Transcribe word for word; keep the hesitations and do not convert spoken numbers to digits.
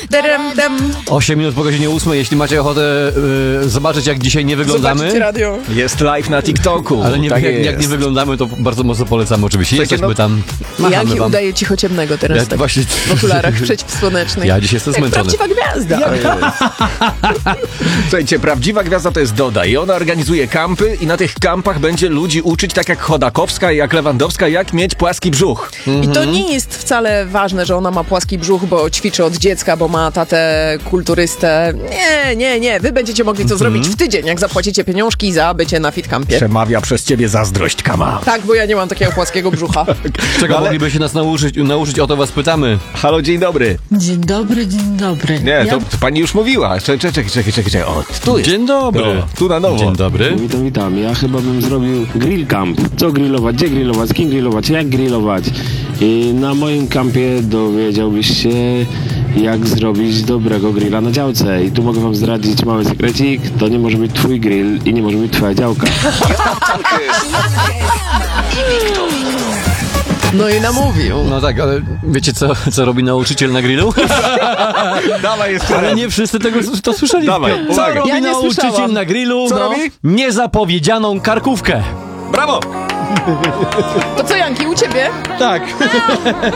Terem, tem. osiem minut po godzinie ósmej. Jeśli macie ochotę y, zobaczyć, jak dzisiaj nie wyglądamy. Zobaczycie radio. Jest live na TikToku. Ale nie, tak jak, jak jest. nie wyglądamy, to bardzo mocno polecamy oczywiście. Słuchajcie, Jesteśmy no- tam, machamy Janki wam. udaje cichociemnego teraz Ja tak właśnie- w okularach przeciwsłonecznych. Ja dziś jestem Jak zmęczony. prawdziwa gwiazda. Słuchajcie, prawdziwa gwiazda to jest Doda i ona organizuje kampy i na tych kampach będzie ludzi uczyć, tak jak Chodakowska i jak Lewandowska, jak mieć płaski brzuch. I to nie jest wcale ważne, że ona ma płaski brzuch, bo ćwiczy od dziecka, bo ma tatę kulturystę. Nie, nie, nie. Wy będziecie mogli to zrobić w tydzień, jak zapłacicie pieniążki za bycie na fitcampie. Przemawia przez ciebie zazdrość, Kama. Tak, bo ja nie mam takiego płaskiego brzucha. Czego Ale- mogliby się nas nauczyć, nauczyć, o to was pytamy. Halo, dzień dobry. Dzień dobry, dzień dobry. Nie, ja... to, to pani już mówiła. Czekaj, czekaj, czekaj, czekaj, czekaj. O, tu jest. Dzień dobry. No, tu na nowo. Dzień dobry. Witam, witam. Ja chyba bym zrobił grill camp. Co grillować, gdzie grillować, z kim grillować, jak grillować. I na moim kampie dowiedziałbyś się, jak zrobić dobrego grilla na działce. I tu mogę wam zdradzić mały sekrecik. To nie może być twój grill i nie może być twoja działka. No i namówił. No tak, ale wiecie co, co robi nauczyciel na grillu? Dawaj jeszcze Ale raz. nie wszyscy tego to słyszeli. Dawaj, co uwaga. robi Ja nie nauczyciel słyszałam. na grillu? Co No. robi? Niezapowiedzianą karkówkę. Brawo! To co, Janki, u ciebie? Tak.